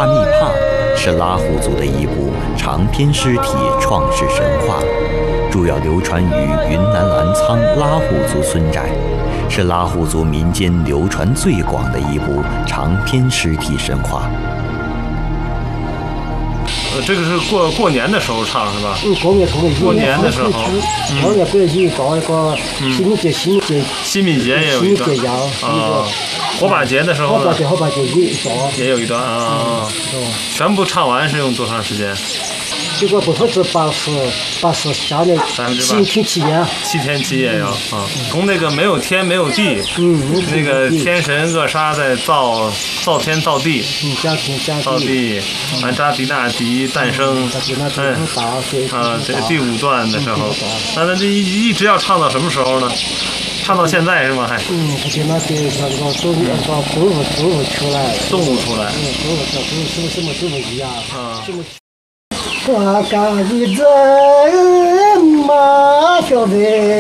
帕密帕是拉祜族的一部长篇诗体创世神话，主要流传于云南澜沧拉祜族村寨，是拉祜族民间流传最广的一部长篇诗体神话。 这个是过年的时候唱是吧？ 过年的时候， 过年过去搞一个新民节也有一段啊。火把节的时候呢， 火把节也有一段啊。全部唱完是用多长时间？ 这个80%下来7天7夜 ，7天7夜呀啊！从那个没有天没有地，那个天神厄沙在造天造地，造地，完扎迪纳迪诞生，这第5段的时候，那这一直要唱到什么时候呢？唱到现在是吗？还？ 就那些动物出来。 动物出来。 动物一样啊。 我家一阵马小妹，